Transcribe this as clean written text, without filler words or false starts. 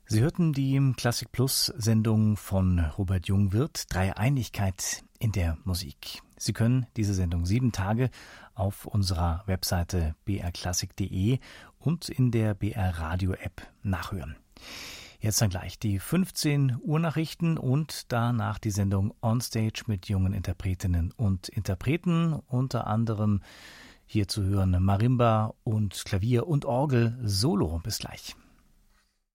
Sie hörten die Klassik Plus Sendung von Robert Jungwirth, Dreieinigkeit in der Musik. Sie können diese Sendung 7 Tage auf unserer Webseite brklassik.de und in der BR Radio App nachhören. Jetzt dann gleich die 15 Uhr Nachrichten und danach die Sendung Onstage mit jungen Interpretinnen und Interpreten, unter anderem hier zu hören Marimba und Klavier und Orgel Solo. Bis gleich.